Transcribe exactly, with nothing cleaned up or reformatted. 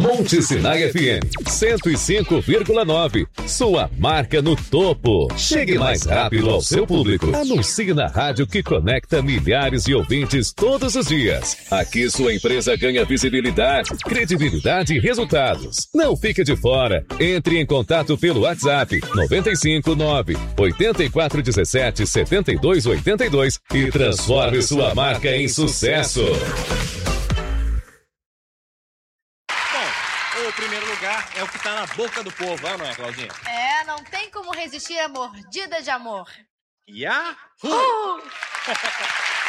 Monte Sinai F M, cento e cinco vírgula nove. Sua marca no topo. Chegue mais rápido ao seu público. Anuncie na rádio que conecta milhares de ouvintes todos os dias. Aqui sua empresa ganha visibilidade, credibilidade e resultados. Não fique de fora. Entre em contato pelo WhatsApp nove cinco nove, oito quatro um sete, sete dois oito dois e transforme sua marca em sucesso. O primeiro lugar é o que tá na boca do povo, não é, Claudinha? É, não tem como resistir à mordida de amor. Yahoo! Uh!